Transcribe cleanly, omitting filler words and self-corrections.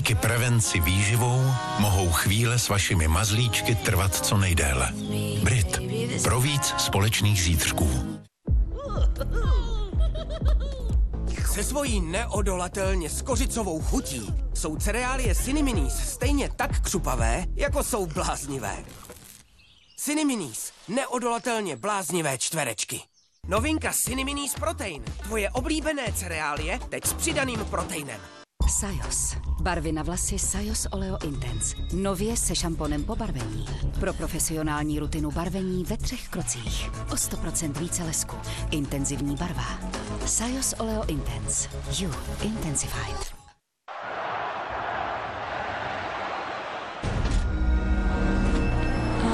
Díky prevenci výživou mohou chvíle s vašimi mazlíčky trvat co nejdéle. Brit. Pro víc společných zítřků. Se svojí neodolatelně skořicovou chutí jsou cereálie Ciniminis stejně tak křupavé, jako jsou bláznivé. Ciniminis. Neodolatelně bláznivé čtverečky. Novinka Ciniminis Protein. Tvoje oblíbené cereálie teď s přidaným proteinem. Sajos. Barvy na vlasy Sajos Oleo Intense. Nově se šamponem po barvení. Pro profesionální rutinu barvení ve 3 krocích. O 100% více lesku. Intenzivní barva. Sajos Oleo Intense. You Intensified.